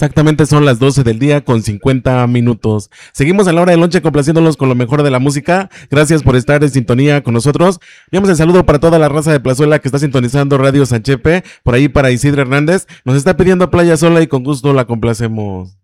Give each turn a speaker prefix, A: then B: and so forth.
A: Exactamente son las 12 del día con 50 minutos. Seguimos a la hora del lonche complaciéndolos con lo mejor de la música. Gracias por estar en sintonía con nosotros. Enviamos el saludo para toda la raza de Plazuela que está sintonizando Radio Sanchepe. Por ahí para Isidro Hernández. Nos está pidiendo Playa Sola y con gusto la complacemos.